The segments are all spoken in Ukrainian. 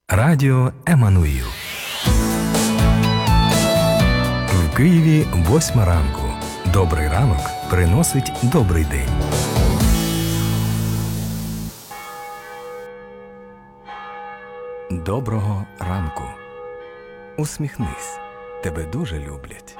Радіо Еммануїл. В Києві 8 ранку. Добрий ранок приносить добрий день. Доброго ранку. Усміхнись. Тебе дуже люблять.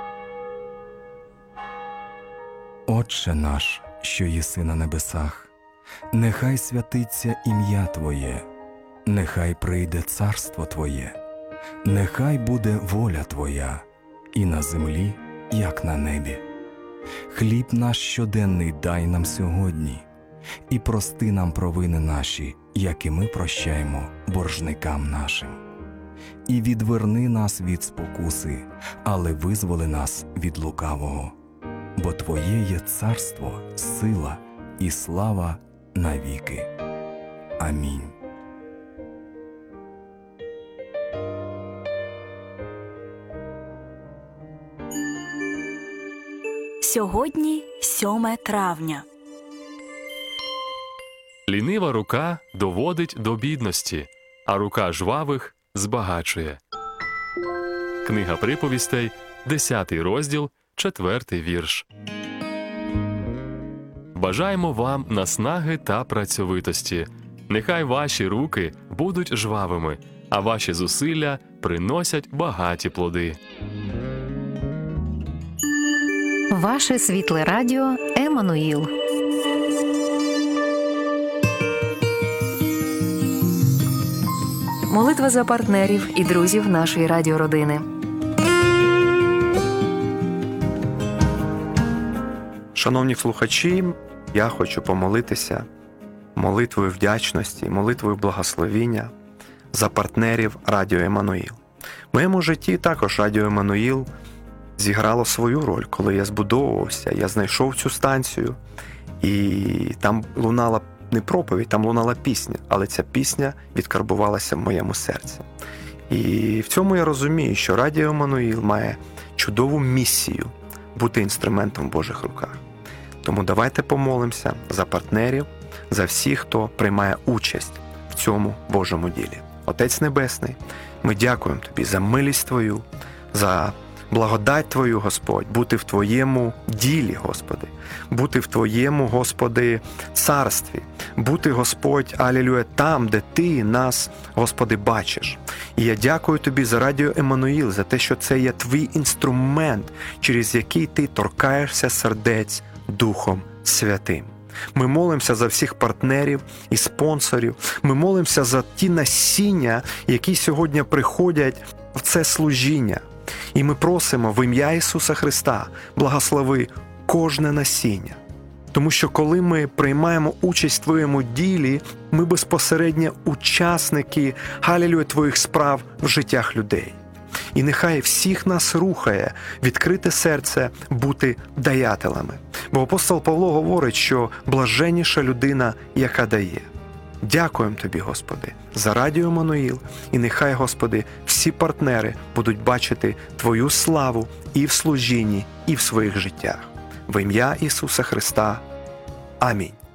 Отче наш, що єси на небесах, нехай святиться ім'я Твоє, нехай прийде царство Твоє, нехай буде воля Твоя, і на землі, як на небі. Хліб наш щоденний дай нам сьогодні, і прости нам провини наші, як і ми прощаємо боржникам нашим. І відверни нас від спокуси, але визволи нас від лукавого. Бо Твоє є царство, сила і слава навіки. Амінь. Сьогодні 7 травня. Лінива рука доводить до бідності, а рука жвавих збагачує. Книга приповістей, 10 розділ, 4 вірш. Бажаємо вам наснаги та працьовитості. Нехай ваші руки будуть жвавими, а ваші зусилля приносять багаті плоди. Ваше світле радіо Еммануїл. Молитва за партнерів і друзів нашої радіородини. Шановні слухачі, я хочу помолитися молитвою вдячності, молитвою благословіння за партнерів Радіо Еммануїл. В моєму житті також Радіо Еммануїл зіграло свою роль, коли я збудовувався, я знайшов цю станцію, і там лунала не проповідь, там лунала пісня, але ця пісня відкарбувалася в моєму серці. І в цьому я розумію, що Радіо Еммануїл має чудову місію бути інструментом в Божих руках. Тому давайте помолимося за партнерів, за всіх, хто приймає участь в цьому Божому ділі. Отець Небесний, ми дякуємо Тобі за милість Твою, за благодать Твою, Господь, бути в Твоєму ділі, Господи, бути в Твоєму, Господи, царстві, бути, Господь, алілюя, там, де Ти нас, Господи, бачиш. І я дякую Тобі за Радіо Еммануїл, за те, що це є Твій інструмент, через який Ти торкаєшся сердець Духом Святим. Ми молимося за всіх партнерів і спонсорів. Ми молимося за ті насіння, які сьогодні приходять в це служіння. І ми просимо в ім'я Ісуса Христа, благослови кожне насіння. Тому що коли ми приймаємо участь в Твоєму ділі, ми безпосередньо учасники, галілюя, Твоїх справ в життях людей. І нехай всіх нас рухає відкрите серце бути даятелями. Бо апостол Павло говорить, що блаженніша людина, яка дає. Дякуємо Тобі, Господи, за Радіо Еммануїл, і нехай, Господи, всі партнери будуть бачити Твою славу і в служінні, і в своїх життях. В ім'я Ісуса Христа. Амінь.